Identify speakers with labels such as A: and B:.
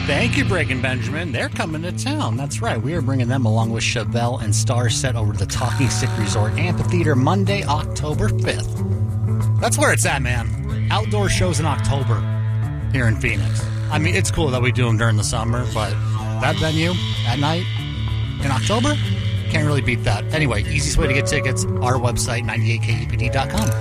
A: Thank you, Breaking Benjamin. They're coming to town. That's right. We are bringing them along with Chevelle and Star Set over to the Talking Stick Resort Amphitheater Monday, October 5th. That's where it's at, man. Outdoor shows in October here in Phoenix. I mean, it's cool that we do them during the summer, but that venue at night in October, can't really beat that. Anyway, easiest way to get tickets, our website, 98kepd.com.